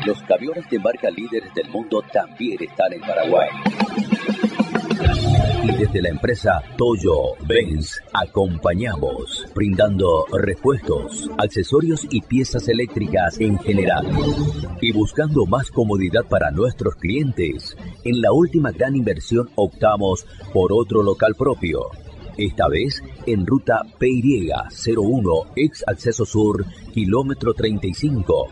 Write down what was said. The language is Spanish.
Los camiones de marca líderes del mundo también están en Paraguay. Y desde la empresa Toyo Benz acompañamos, brindando repuestos, accesorios y piezas eléctricas en general. Y buscando más comodidad para nuestros clientes, en la última gran inversión optamos por otro local propio. Esta vez en ruta PY01, ex Acceso Sur, kilómetro 35,